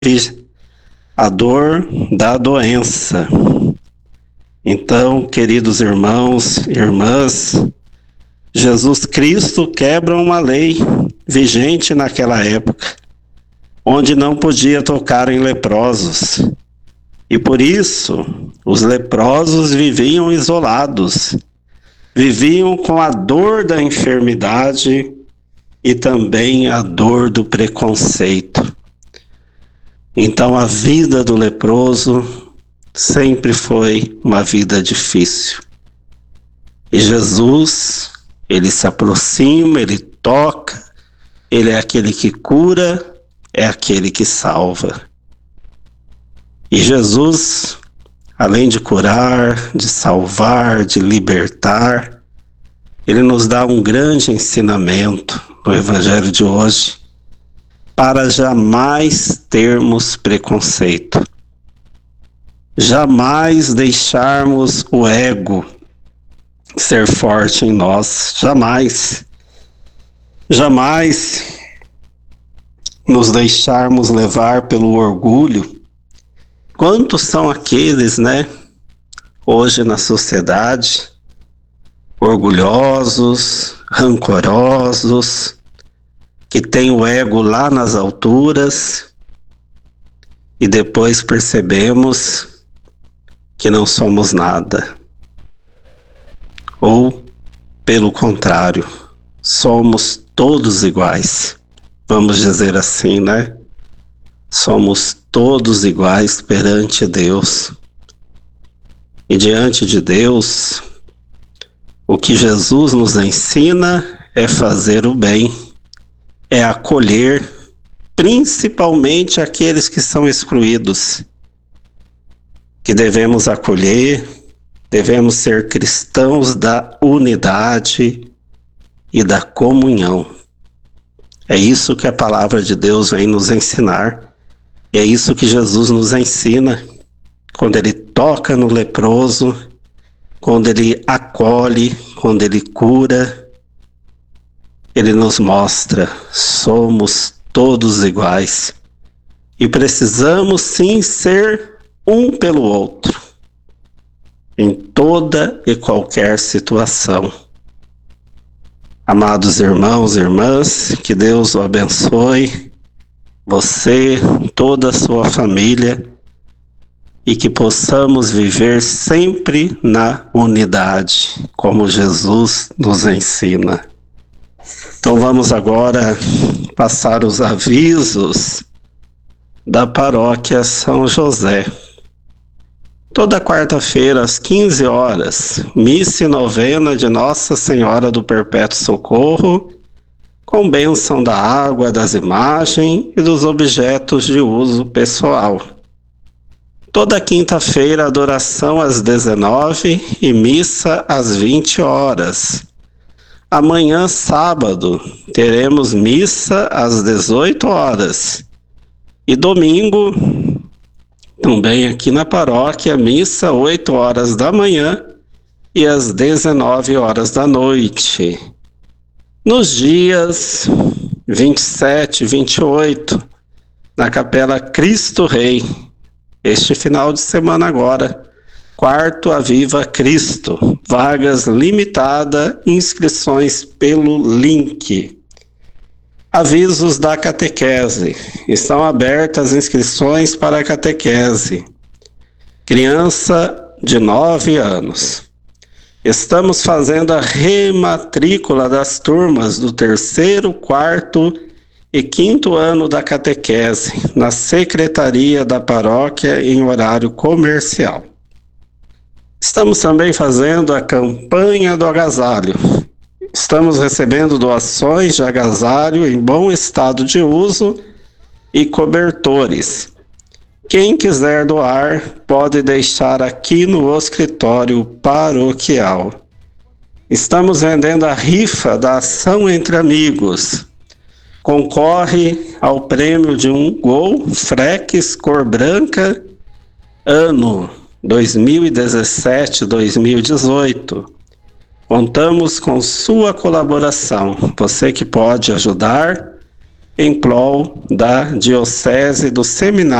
a dor da doença. Então, queridos irmãos e irmãs, Jesus Cristo quebra uma lei vigente naquela época, onde não podia tocar em leprosos. E por isso, os leprosos viviam isolados, viviam com a dor da enfermidade e também a dor do preconceito. Então, a vida do leproso sempre foi uma vida difícil. E Jesus, ele se aproxima, ele toca, ele é aquele que cura, é aquele que salva. E Jesus, além de curar, de salvar, de libertar, ele nos dá um grande ensinamento no Evangelho de hoje para jamais termos preconceito. Jamais deixarmos o ego ser forte em nós, jamais nos deixarmos levar pelo orgulho. Quantos são aqueles, hoje na sociedade, orgulhosos, rancorosos, que têm o ego lá nas alturas e depois percebemos que não somos nada. Ou, pelo contrário, somos todos iguais. Vamos dizer assim, Somos todos iguais perante Deus. E diante de Deus, o que Jesus nos ensina é fazer o bem, é acolher, principalmente aqueles que são excluídos, que devemos acolher, devemos ser cristãos da unidade e da comunhão. É isso que a palavra de Deus vem nos ensinar, e é isso que Jesus nos ensina quando ele toca no leproso, quando ele acolhe, quando ele cura. Ele nos mostra, somos todos iguais e precisamos sim ser um pelo outro, em toda e qualquer situação. Amados irmãos e irmãs, que Deus o abençoe, você, toda a sua família, e que possamos viver sempre na unidade, como Jesus nos ensina. Então vamos agora passar os avisos da paróquia São José. Toda quarta-feira às 15 horas, missa e novena de Nossa Senhora do Perpétuo Socorro, com bênção da água, das imagens e dos objetos de uso pessoal. Toda quinta-feira, adoração às 19 e missa às 20 horas. Amanhã, sábado, teremos missa às 18 horas. E domingo, também aqui na paróquia, missa 8 horas da manhã e às 19 horas da noite. Nos dias 27 e 28, na Capela Cristo Rei, este final de semana agora, quarto Aviva Cristo, vagas limitada, inscrições pelo link. Avisos da catequese. Estão abertas inscrições para a catequese. Criança de 9 anos. Estamos fazendo a rematrícula das turmas do 3º, 4º e 5º ano da catequese na secretaria da paróquia em horário comercial. Estamos também fazendo a campanha do agasalho. Estamos recebendo doações de agasalho em bom estado de uso e cobertores. Quem quiser doar, pode deixar aqui no escritório paroquial. Estamos vendendo a rifa da Ação Entre Amigos. Concorre ao prêmio de um Gol Frex cor branca, ano 2017-2018. Contamos com sua colaboração. Você que pode ajudar, em prol da Diocese do Seminário